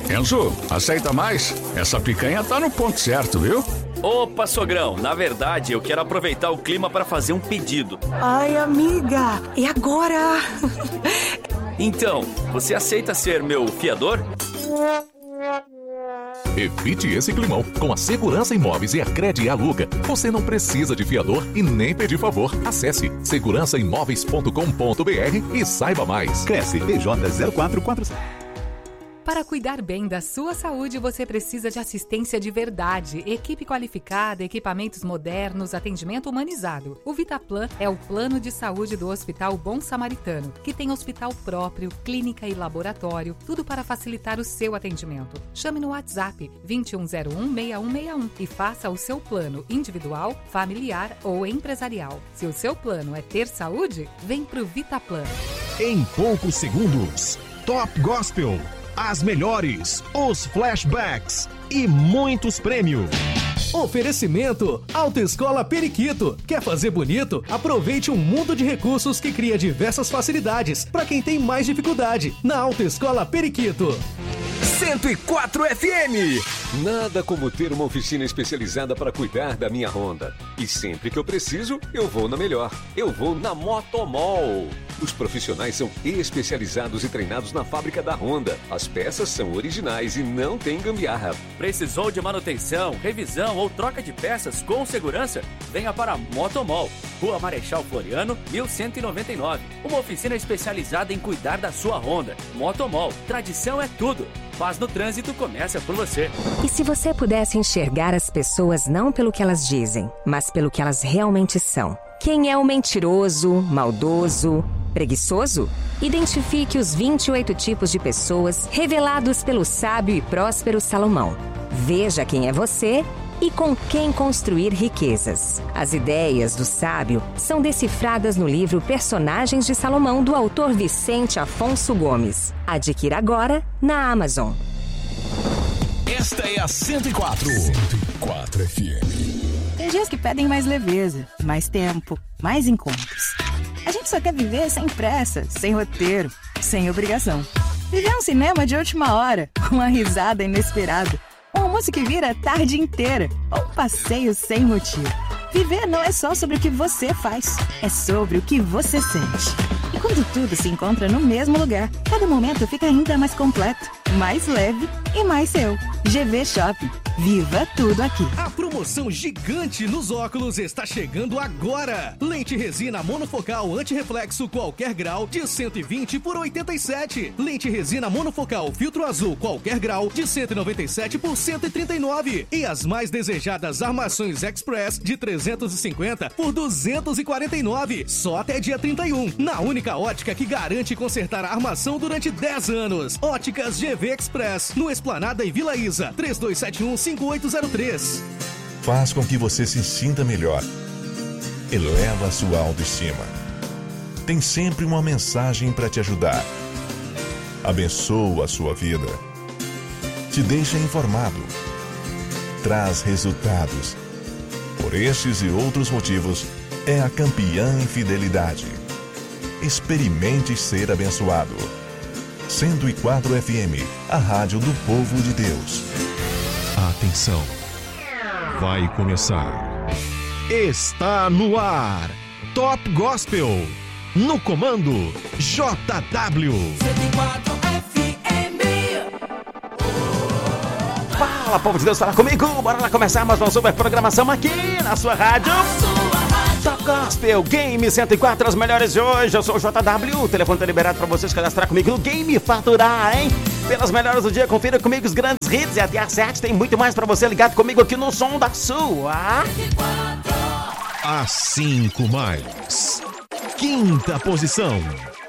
Enzo, aceita mais? Essa picanha tá no ponto certo, viu? Opa, sogrão, na verdade eu quero aproveitar o clima para fazer um pedido. Ai, amiga, e agora? Então, você aceita ser meu fiador? Evite esse climão. Com a Segurança Imóveis e a Crede Aluga, você não precisa de fiador e nem pedir favor. Acesse segurançaimoveis.com.br e saiba mais. Cresce PJ 0447. Para cuidar bem da sua saúde, você precisa de assistência de verdade, equipe qualificada, equipamentos modernos, atendimento humanizado. O Vitaplan é o plano de saúde do Hospital Bom Samaritano, que tem hospital próprio, clínica e laboratório, tudo para facilitar o seu atendimento. Chame no WhatsApp 2101-6161 e faça o seu plano individual, familiar ou empresarial. Se o seu plano é ter saúde, vem pro Vitaplan. Em poucos segundos, Top Gospel. As melhores, os flashbacks e muitos prêmios. Oferecimento Autoescola Periquito. Quer fazer bonito? Aproveite um mundo de recursos que cria diversas facilidades para quem tem mais dificuldade. Na Autoescola Periquito. 104 FM. Nada como ter uma oficina especializada para cuidar da minha Honda. E sempre que eu preciso, eu vou na melhor. Eu vou na Motomol. Os profissionais são especializados e treinados na fábrica da Honda. As peças são originais e não tem gambiarra. Precisou de manutenção, revisão ou troca de peças com segurança? Venha para a Motomol. Rua Marechal Floriano, 1199. Uma oficina especializada em cuidar da sua Honda. Motomol. Tradição é tudo. Paz no trânsito começa por você. E se você pudesse enxergar as pessoas não pelo que elas dizem, mas pelo que elas realmente são? Quem é o mentiroso, maldoso, preguiçoso? Identifique os 28 tipos de pessoas revelados pelo sábio e próspero Salomão. Veja quem é você e com quem construir riquezas. As ideias do sábio são decifradas no livro Personagens de Salomão, do autor Vicente Afonso Gomes. Adquira agora na Amazon. Esta é a 104. 104 FM. Tem dias que pedem mais leveza, mais tempo, mais encontros. A gente só quer viver sem pressa, sem roteiro, sem obrigação. Viver um cinema de última hora, com uma risada inesperada, um almoço que vira a tarde inteira, ou um passeio sem motivo. Viver não é só sobre o que você faz, é sobre o que você sente. E quando tudo se encontra no mesmo lugar, cada momento fica ainda mais completo, mais leve e mais seu. GV Shopping. Viva tudo aqui. A promoção gigante nos óculos está chegando agora. Lente resina monofocal antirreflexo qualquer grau de 120 por 87. Lente resina monofocal filtro azul qualquer grau de 197 por 139. E as mais desejadas armações Express de 350 por 249. Só até dia 31. Na única ótica que garante consertar a armação durante 10 anos. Óticas GV Express. No Esplanada e Vila Isa. 3271-5803. Faz com que você se sinta melhor. Eleva sua autoestima. Tem sempre uma mensagem para te ajudar. Abençoa a sua vida. Te deixa informado. Traz resultados. Por estes e outros motivos, é a campeã em fidelidade. Experimente ser abençoado. 104 FM, a rádio do povo de Deus. Atenção, vai começar. Está no ar, Top Gospel. No comando, JW. 104 FM. Fala, povo de Deus, fala comigo. Bora lá começar mais uma super programação aqui na sua rádio. Top Gospel Game 104, as melhores de hoje. Eu sou o JW, o telefone tá liberado pra vocês cadastrar comigo no Game Faturar, hein? Pelas melhores do dia, confira comigo os grandes hits e até às 7 tem muito mais pra você ligado comigo aqui no som da sua. A 5 mais. Quinta posição.